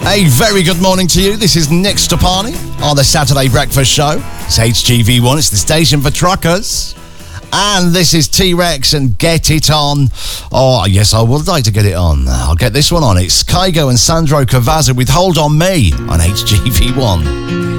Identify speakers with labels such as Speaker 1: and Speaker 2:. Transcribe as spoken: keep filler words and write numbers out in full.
Speaker 1: A very good morning to you. This is Nick Stopani on the Saturday Breakfast Show. It's H G V one. It's the station for truckers. And this is T-Rex and Get It On. Oh, yes, I would like to get it on. I'll get this one on. It's Kygo and Sandro Cavazza with Hold On Me on H G V one.